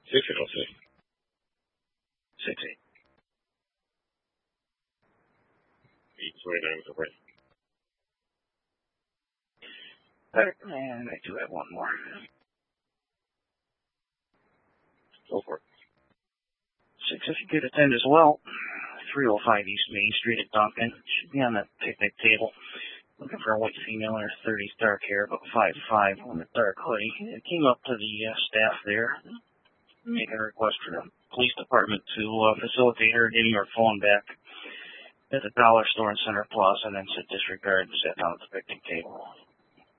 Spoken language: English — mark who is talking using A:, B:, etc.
A: 606.
B: 68.
A: 829 with the right.
B: Better. And I do have one more.
A: Go for it.
B: 6 if you could attend as well. 305 East Main Street at Duncan. Should be on the picnic table. Looking for a white female in her 30s, dark hair, about 5'5", with a dark hoodie. It came up to the staff there, making a request for the police department to facilitate her getting her phone back at the dollar store in Center Plaza, and then said disregard and sat down at the picnic table.